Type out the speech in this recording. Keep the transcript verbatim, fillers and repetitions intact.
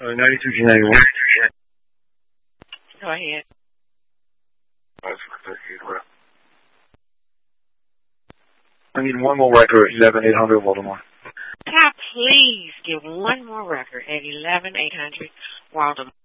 Uh, ninety-two to ninety-one. Go ahead. I need one more record, eleven eight hundred Baltimore. Now, please give one more record at eleven eight hundred Baltimore.